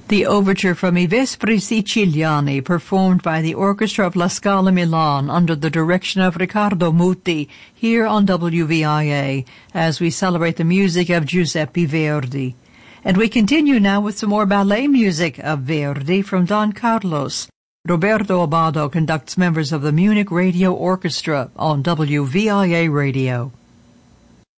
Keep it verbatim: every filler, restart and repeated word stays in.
The overture from I Vespri Siciliani, performed by the Orchestra of La Scala Milan under the direction of Riccardo Muti, here on W V I A, as we celebrate the music of Giuseppe Verdi. And we continue now with some more ballet music of Verdi from Don Carlos. Roberto Abbado conducts members of the Munich Radio Orchestra on W V I A Radio.